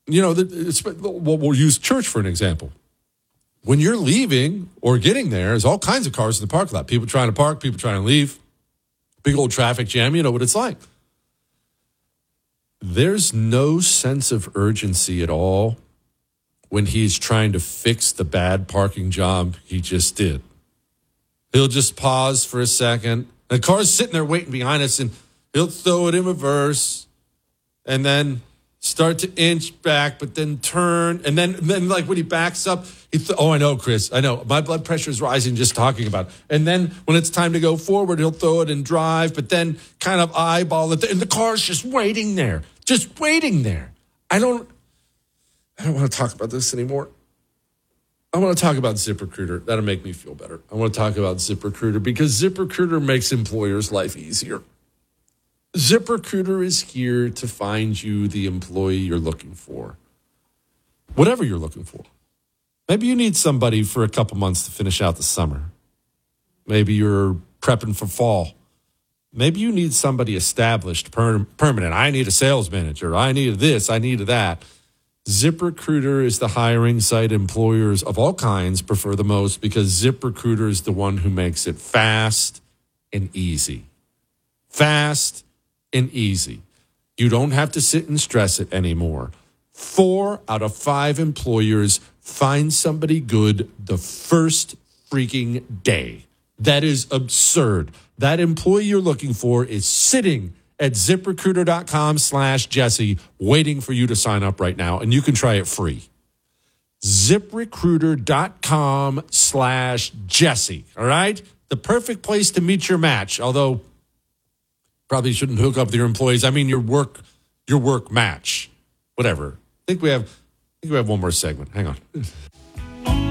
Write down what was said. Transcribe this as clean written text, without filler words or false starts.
We'll use church for an example. When you're leaving or getting there, there's all kinds of cars in the parking lot. People trying to park, people trying to leave. Big old traffic jam. You know what it's like. There's no sense of urgency at all when he's trying to fix the bad parking job he just did. He'll just pause for a second. The car's sitting there waiting behind us, and he'll throw it in reverse and then start to inch back, but then turn. And then like when he backs up, I know, Chris. I know. My blood pressure is rising just talking about it. And then when it's time to go forward, he'll throw it and drive, but then kind of eyeball it. And the car's just waiting there. Just waiting there. I don't want to talk about this anymore. I want to talk about ZipRecruiter. That'll make me feel better. I want to talk about ZipRecruiter because ZipRecruiter makes employers' life easier. ZipRecruiter is here to find you the employee you're looking for. Whatever you're looking for. Maybe you need somebody for a couple months to finish out the summer. Maybe you're prepping for fall. Maybe you need somebody established, permanent. I need a sales manager. I need this. I need that. ZipRecruiter is the hiring site employers of all kinds prefer the most because ZipRecruiter is the one who makes it fast and easy. Fast and easy. You don't have to sit and stress it anymore. 4 out of 5 employers find somebody good the first freaking day. That is absurd. That employee you're looking for is sitting at ZipRecruiter.com/Jesse waiting for you to sign up right now, and you can try it free. ZipRecruiter.com/Jesse, all right? The perfect place to meet your match, although probably shouldn't hook up with your employees. I mean, your work match, whatever. I think we have one more segment. Hang on.